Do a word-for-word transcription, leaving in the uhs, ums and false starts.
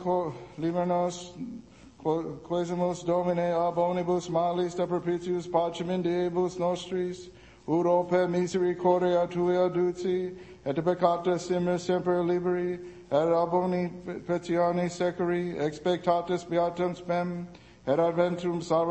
libernos, quesimus Domine ab omnibus malis de propitius pacem in diebus nostris, uro per misericordia tua duci, et peccata simmer semper liberi, et ab omni petione securi, expectatus beatum spem, et adventum salva